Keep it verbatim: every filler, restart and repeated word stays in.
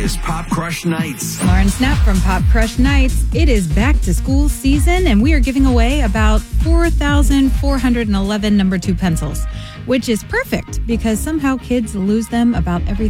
is Pop Crush Nights. Lauren Snap from Pop Crush Nights. It is back to school season, and we are giving away about four thousand four hundred eleven number two pencils, which is perfect because somehow kids lose them about every